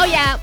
yeah.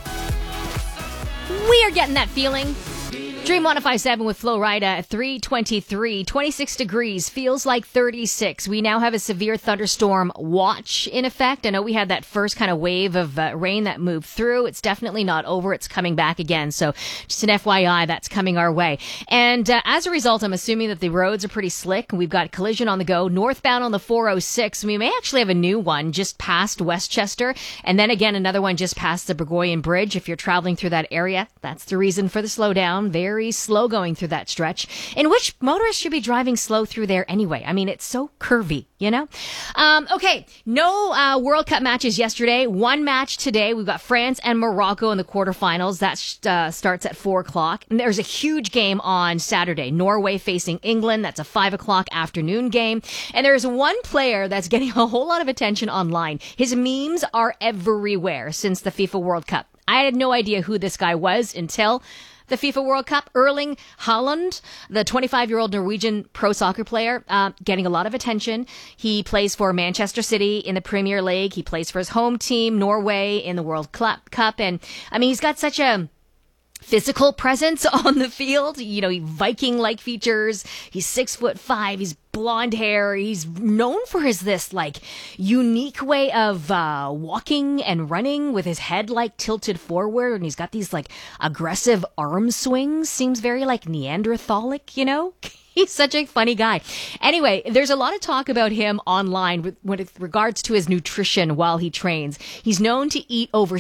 We are getting that feeling. Dream 105.7 with Flo Rida at 3:23, 26 degrees, feels like 36. We now have a severe thunderstorm watch in effect. I know we had that first kind of wave of rain that moved through. It's definitely not over. It's coming back again. So just an FYI, that's coming our way. And as a result, I'm assuming that the roads are pretty slick. We've got collision on the go, northbound on the 406. We may actually have a new one just past Westchester. And then again, another one just past the Burgoyne Bridge. If you're traveling through that area, that's the reason for the slowdown. Very slow going through that stretch, in which motorists should be driving slow through there anyway. I mean, it's so curvy, you know? Okay, no World Cup matches yesterday. One match today. We've got France and Morocco in the quarterfinals. That starts at 4 o'clock. And there's a huge game on Saturday. Norway facing England. That's a 5 o'clock afternoon game. And there's one player that's getting a whole lot of attention online. His memes are everywhere since the FIFA World Cup. I had no idea who this guy was until the FIFA World Cup. Erling Haaland, the 25-year-old Norwegian pro soccer player, getting a lot of attention. He plays for Manchester City in the Premier League. He plays for his home team, Norway, in the World Cup. And, I mean, he's got such a physical presence on the field. You know, Viking-like features. He's 6'5". He's blonde hair. He's known for this like unique way of walking and running with his head like tilted forward, and he's got these like aggressive arm swings. Seems very like Neanderthalic, you know? He's such a funny guy. Anyway, there's a lot of talk about him online with regards to his nutrition while he trains. He's known to eat over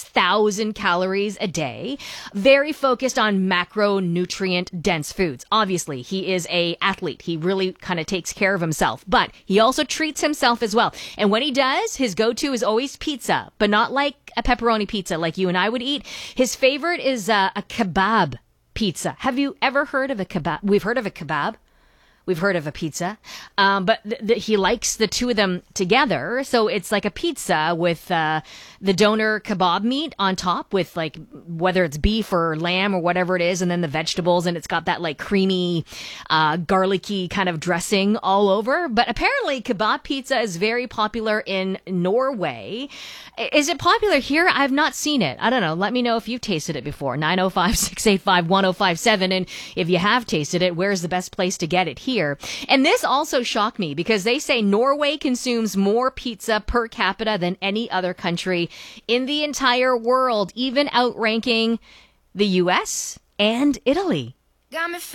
6,000 calories a day, very focused on macronutrient dense foods. Obviously, he is an athlete. He really kind of takes care of himself, but he also treats himself as well. And when he does, his go-to is always pizza, but not like a pepperoni pizza like you and I would eat. His favorite is a kebab pizza. Have you ever heard of a kebab? We've heard of a kebab. We've heard of a pizza. But he likes the two of them together. So it's like a pizza with the doner kebab meat on top with like, whether it's beef or lamb or whatever it is, and then the vegetables, and it's got that like creamy, garlicky kind of dressing all over. But apparently kebab pizza is very popular in Norway. Is it popular here? I've not seen it. I don't know. Let me know if you've tasted it before. 905-685-1057. And if you have tasted it, where's the best place to get it here? And this also shocked me because they say Norway consumes more pizza per capita than any other country in the entire world, even outranking the US and Italy.